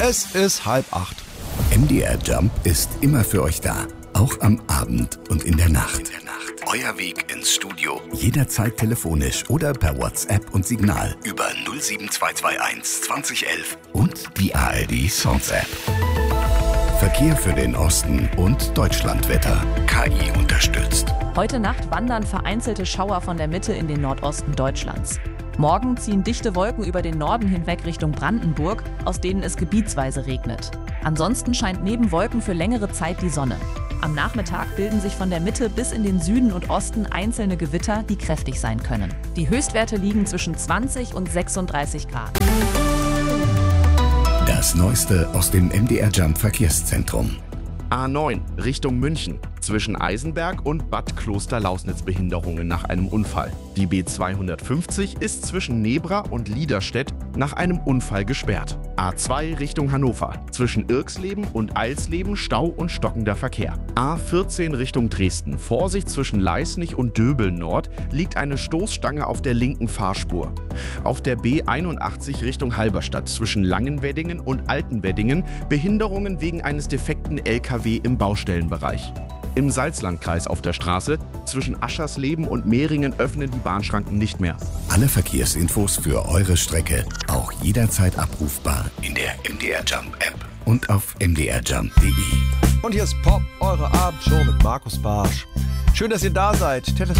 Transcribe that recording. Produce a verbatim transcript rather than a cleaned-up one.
Es ist halb acht. M D R Jump ist immer für euch da. Auch am Abend und in der Nacht. Euer Weg ins Studio. Jederzeit telefonisch oder per WhatsApp und Signal über null sieben zwei zwei eins zwanzig elf und die A R D Songs App. Verkehr für den Osten und Deutschlandwetter. K I unterstützt. Heute Nacht wandern vereinzelte Schauer von der Mitte in den Nordosten Deutschlands. Morgen ziehen dichte Wolken über den Norden hinweg Richtung Brandenburg, aus denen es gebietsweise regnet. Ansonsten scheint neben Wolken für längere Zeit die Sonne. Am Nachmittag bilden sich von der Mitte bis in den Süden und Osten einzelne Gewitter, die kräftig sein können. Die Höchstwerte liegen zwischen zwanzig und sechsunddreißig Grad. Das Neueste aus dem M D R Jump Verkehrszentrum. A neun Richtung München. Zwischen Eisenberg und Bad Klosterlausnitz Behinderungen nach einem Unfall. Die B zweihundertfünfzig ist zwischen Nebra und Liederstedt nach einem Unfall gesperrt. A zwei Richtung Hannover. Zwischen Irxleben und Eilsleben Stau und stockender Verkehr. A vierzehn Richtung Dresden. Vorsicht, zwischen Leisnig und Döbeln Nord liegt eine Stoßstange auf der linken Fahrspur. Auf der B einundachtzig Richtung Halberstadt. Zwischen Langenweddingen und Altenweddingen Behinderungen wegen eines defekten L K W im Baustellenbereich. Im Salzlandkreis auf der Straße zwischen Aschersleben und Mehringen öffnen die Bahnschranken nicht mehr. Alle Verkehrsinfos für eure Strecke auch jederzeit abrufbar in der M D R Jump App und auf m d r jump punkt d e. Und hier ist Pop, eure Abendshow mit Markus Barsch. Schön, dass ihr da seid. Telefon